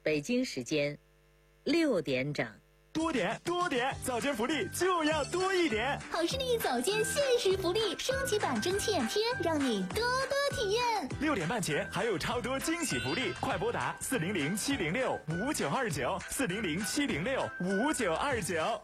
北京时间6点整。 多点，早间福利就要多一点。 好视力早间限时福利，升级版蒸汽眼贴，让你多多体验。 6点半前还有超多惊喜福利，快拨打400-706-5929 400-706-5929。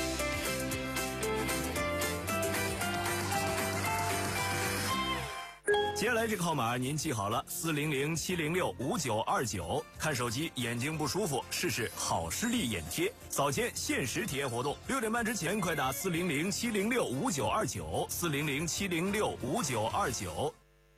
接下来这个号码您记好了，400-706-5929。看手机眼睛不舒服，试试好视力眼贴，早间限时体验活动。6点半之前快打400-706-5929 400-706-5929。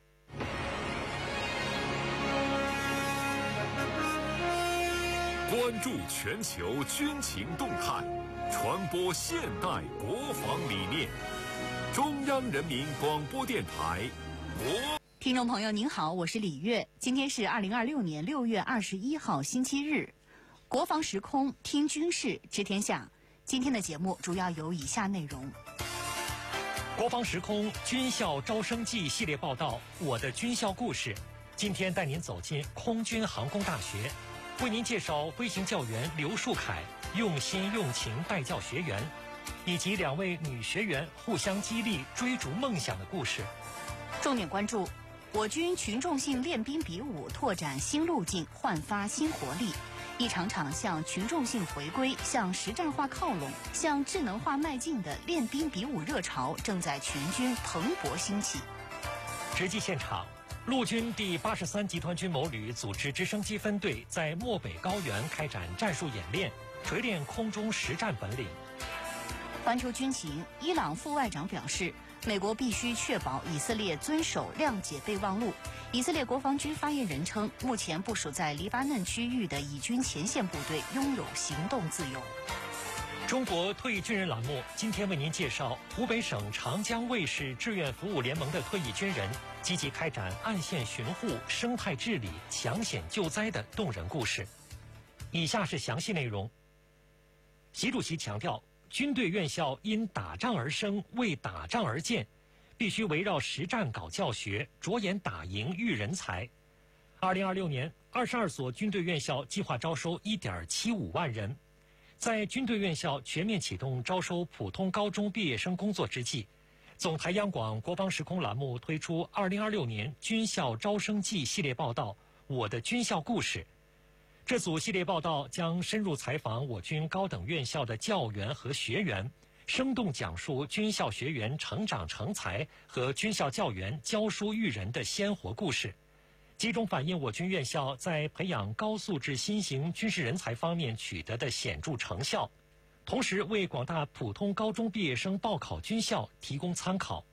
关注全球军情动态，传播现代国防理念。中央人民广播电台。 听众朋友您好，我是李月，今天是2026年6月21号星期日。国防时空听军事知天下，今天的节目主要有以下内容。 国防时空军校招生季系列报道，我的军校故事，今天带您走进空军航空大学，为您介绍飞行教员刘树凯用心用情带教学员，以及2位女学员互相激励追逐梦想的故事。 重点关注我军群众性练兵比武拓展新路径，焕发新活力。一场场向群众性回归、向实战化靠拢、向智能化迈进的练兵比武热潮正在全军蓬勃兴起。 实际现场，陆军第83集团军某旅组织直升机分队在漠北高原开展战术演练，锤炼空中实战本领。 环球军情，伊朗副外长表示，美国必须确保以色列遵守谅解备忘录。以色列国防军发言人称，目前部署在黎巴嫩区域的以军前线部队拥有行动自由。 中国退役军人栏目今天为您介绍湖北省长江卫士志愿服务联盟的退役军人积极开展岸线巡护、生态治理、抢险救灾的动人故事。以下是详细内容。习主席强调，军队院校因打仗而生，为打仗而建，必须围绕实战搞教学，着眼打赢育人才。2026年，22所军队院校计划招收 1.75 万人。在军队院校全面启动招收普通高中毕业生工作之际，总台央广国防时空栏目推出2026年军校招生季系列报道《我的军校故事》。这组系列报道将深入采访我军高等院校的教员和学员，生动讲述军校学员成长成才和军校教员教书育人的鲜活故事，集中反映我军院校在培养高素质新型军事人才方面取得的显著成效，同时为广大普通高中毕业生报考军校提供参考。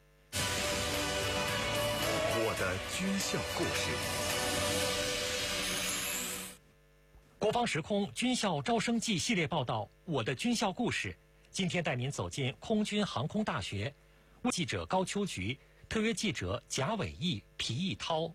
我的军校故事。 国防时空军校招生季系列报道《我的军校故事》，今天带您走进空军航空大学，记者高秋菊，特约记者贾伟毅、皮毅涛。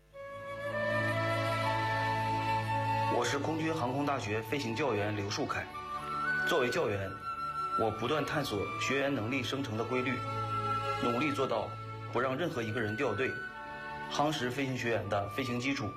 我是空军航空大学飞行教员刘树凯。作为教员，我不断探索学员能力生成的规律，努力做到不让任何一个人掉队，夯实飞行学员的飞行基础。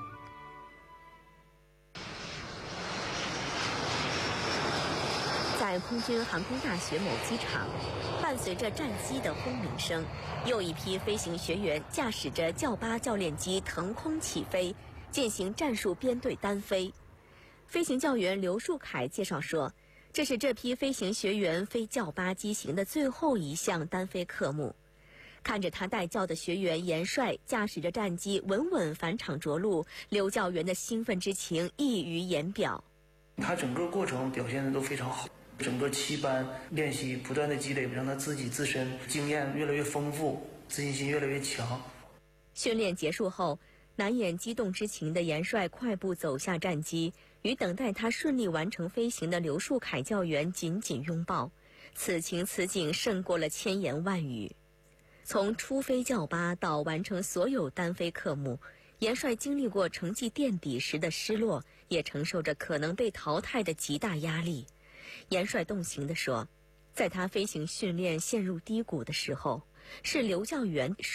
在空军航空大学某机场，伴随着战机的轰鸣声，又一批飞行学员驾驶着教8教练机腾空起飞，进行战术编队单飞。飞行教员刘树凯介绍说，这是这批飞行学员飞教8机型的最后一项单飞科目。看着他带教的学员严帅驾驶着战机稳稳返场着陆，刘教员的兴奋之情溢于言表。 他整个过程表现的都非常好，整个7班练习不断的积累，让他自身经验越来越丰富，自信心越来越强。 训练结束后，难掩激动之情的严帅快步走下战机，与等待他顺利完成飞行的刘树凯教员紧紧拥抱，此情此景胜过了千言万语。从初飞教8到完成所有单飞科目，严帅经历过成绩垫底时的失落，也承受着可能被淘汰的极大压力。严帅动情地说，在他飞行训练陷入低谷的时候，是刘教员